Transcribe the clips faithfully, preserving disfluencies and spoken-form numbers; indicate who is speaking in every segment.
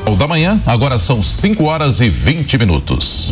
Speaker 1: Da manhã, agora são cinco horas e vinte minutos.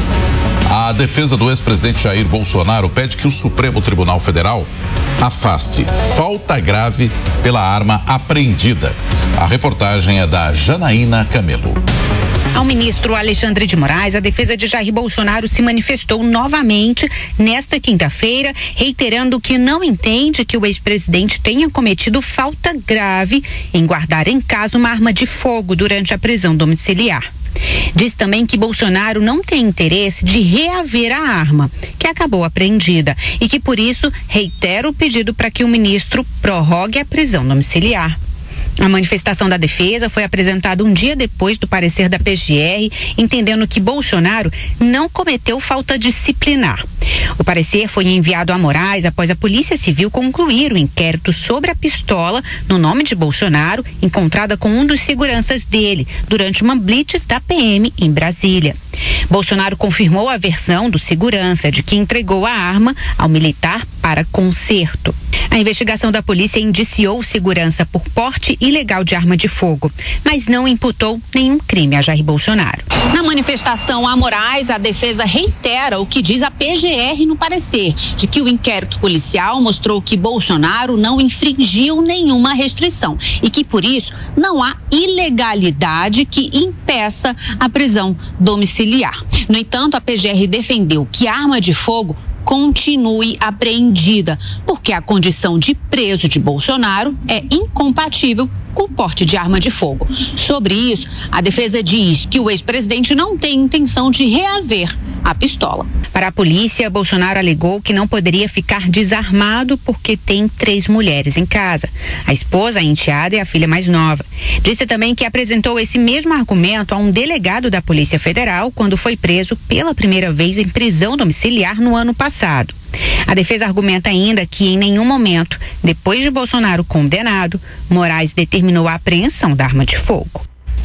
Speaker 1: A defesa do ex-presidente Jair Bolsonaro pede que o Supremo Tribunal Federal afaste falta grave pela arma apreendida. A reportagem é da Janaína Camelo.
Speaker 2: Ao ministro Alexandre de Moraes, a defesa de Jair Bolsonaro se manifestou novamente nesta quinta-feira, reiterando que não entende que o ex-presidente tenha cometido falta grave em guardar em casa uma arma de fogo durante a prisão domiciliar. Diz também que Bolsonaro não tem interesse de reaver a arma, que acabou apreendida, e que por isso reitera o pedido para que o ministro prorrogue a prisão domiciliar. A manifestação da defesa foi apresentada um dia depois do parecer da P G R, entendendo que Bolsonaro não cometeu falta disciplinar. O parecer foi enviado a Moraes após a Polícia Civil concluir o inquérito sobre a pistola no nome de Bolsonaro, encontrada com um dos seguranças dele durante uma blitz da P M em Brasília. Bolsonaro confirmou a versão do segurança de que entregou a arma ao militar para conserto. A investigação da polícia indiciou o segurança por porte ilegal de arma de fogo, mas não imputou nenhum crime a Jair Bolsonaro. Na manifestação a Moraes, a defesa reitera o que diz a P G R no parecer, de que o inquérito policial mostrou que Bolsonaro não infringiu nenhuma restrição e que, por isso, não há ilegalidade que impeça a prisão domiciliar. No entanto, a P G R defendeu que a arma de fogo continue apreendida, porque a condição de preso de Bolsonaro é incompatível com o porte de arma de fogo. Sobre isso, a defesa diz que o ex-presidente não tem intenção de reaver a pistola. Para a polícia, Bolsonaro alegou que não poderia ficar desarmado porque tem três mulheres em casa: a esposa, a enteada e a filha mais nova. Disse também que apresentou esse mesmo argumento a um delegado da Polícia Federal quando foi preso pela primeira vez em prisão domiciliar no ano passado. A defesa argumenta ainda que em nenhum momento, depois de Bolsonaro condenado, Moraes determinou a apreensão da arma de fogo.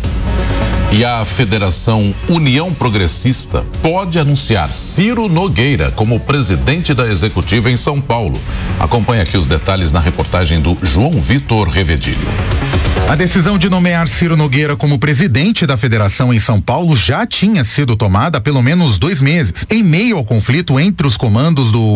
Speaker 1: E a Federação União Progressista pode anunciar Ciro Nogueira como presidente da executiva em São Paulo. Acompanhe aqui os detalhes na reportagem do João Vitor Revedilho.
Speaker 3: A decisão de nomear Ciro Nogueira como presidente da federação em São Paulo já tinha sido tomada há pelo menos dois meses, em meio ao conflito entre os comandos do